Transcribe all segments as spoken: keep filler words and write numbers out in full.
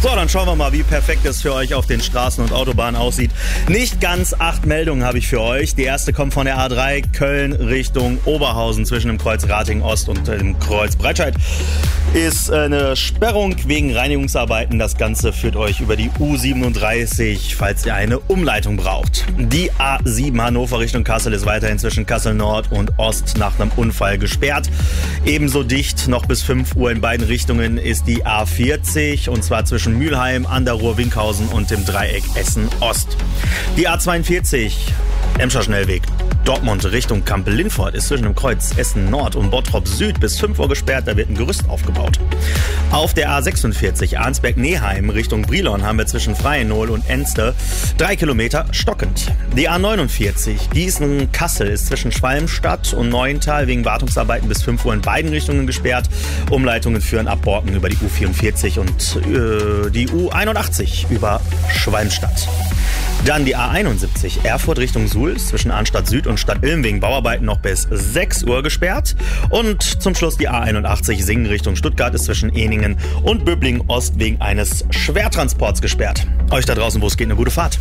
So, dann schauen wir mal, wie perfekt es für euch auf den Straßen und Autobahnen aussieht. Nicht ganz acht Meldungen habe ich für euch. Die erste kommt von der A drei Köln Richtung Oberhausen zwischen dem Kreuz Ratingen Ost und dem Kreuz Breitscheid. Ist eine Sperrung wegen Reinigungsarbeiten. Das Ganze führt euch über die U siebenunddreißig, falls ihr eine Umleitung braucht. Die A sieben Hannover Richtung Kassel ist weiterhin zwischen Kassel Nord und Ost nach einem Unfall gesperrt. Ebenso dicht noch bis fünf Uhr in beiden Richtungen ist die A vierzig und zwar zwischen Mülheim, an der Ruhr, Winkhausen und dem Dreieck Essen Ost. Die A zweiundvierzig Emscher Schnellweg Dortmund Richtung Kampel-Lindfort ist zwischen dem Kreuz Essen Nord und Bottrop Süd bis fünf Uhr gesperrt, da wird ein Gerüst aufgebaut. Auf der A sechsundvierzig Arnsberg-Neheim Richtung Brilon haben wir zwischen Freienol und Enste drei Kilometer stockend. Die A neunundvierzig Gießen-Kassel ist zwischen Schwalmstadt und Neuental wegen Wartungsarbeiten bis fünf Uhr in beiden Richtungen gesperrt. Umleitungen führen ab Borken über die U vierundvierzig und äh, die U einundachtzig über Schwalmstadt. Dann die A einundsiebzig Erfurt Richtung Suhl zwischen Arnstadt Süd und Stadt Ilm wegen Bauarbeiten noch bis sechs Uhr gesperrt. Und zum Schluss die A einundachtzig Singen Richtung Stuttgart ist zwischen Eningen und Böblingen Ost wegen eines Schwertransports gesperrt. Euch da draußen, wo es geht, eine gute Fahrt.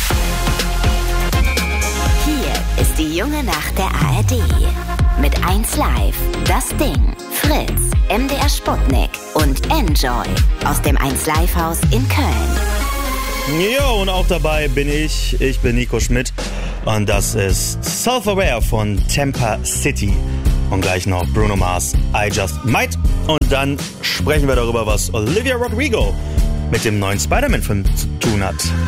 Hier ist die junge Nacht der A R D. Mit eins Live, Das Ding, Fritz, M D R Sputnik und Enjoy aus dem eins Live Haus in Köln. Ja, und auch dabei bin ich. Ich bin Nico Schmidt und das ist Self-Aware von Tampa City. Und gleich noch Bruno Mars, I Just Might. Und dann sprechen wir darüber, was Olivia Rodrigo mit dem neuen Spider-Man-Film zu tun hat.